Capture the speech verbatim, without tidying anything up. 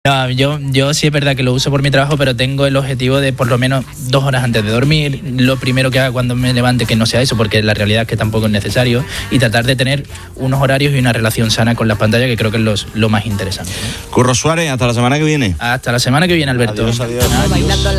No, yo, yo sí es verdad que lo uso por mi trabajo, pero tengo el objetivo de por lo menos dos horas antes de dormir, lo primero que haga cuando me levante que no sea eso, porque la realidad es que tampoco es necesario, y tratar de tener unos horarios y una relación sana con las pantallas, que creo que es los, lo más interesante, ¿no? Curro Suárez, hasta la semana que viene. Hasta la semana que viene, Alberto. Adiós, adiós. Adiós.